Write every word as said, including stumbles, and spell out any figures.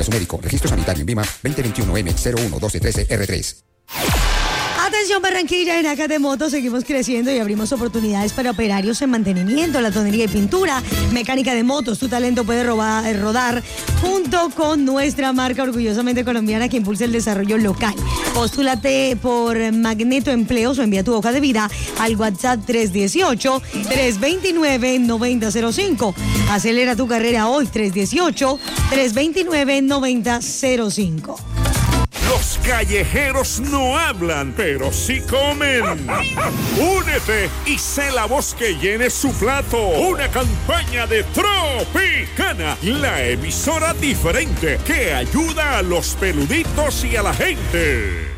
Su médico, registro sanitario en Vima veinte veintiuno M cero uno doce trece R tres. Atención Barranquilla, en Acá de Motos seguimos creciendo y abrimos oportunidades para operarios en mantenimiento, latonería y pintura, mecánica de motos. Tu talento puede robar, rodar junto con nuestra marca orgullosamente colombiana que impulsa el desarrollo local. Postúlate por Magneto Empleos o envía tu hoja de vida al WhatsApp tres uno ocho, tres dos nueve, nueve cero cero cinco. Acelera tu carrera hoy, tres uno ocho, tres dos nueve, nueve cero cero cinco. Los callejeros no hablan, pero sí comen. Únete y sé la voz que llene su plato. Una campaña de Tropicana, la emisora diferente que ayuda a los peluditos y a la gente.